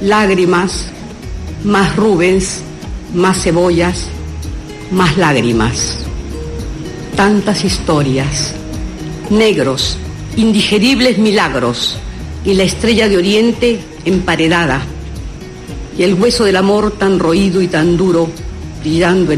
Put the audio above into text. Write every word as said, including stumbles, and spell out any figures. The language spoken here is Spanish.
lágrimas, más Rubens, más cebollas, más lágrimas. Tantas historias, negros, indigeribles milagros, y la estrella de oriente emparedada, y el hueso del amor tan roído y tan duro, brillando en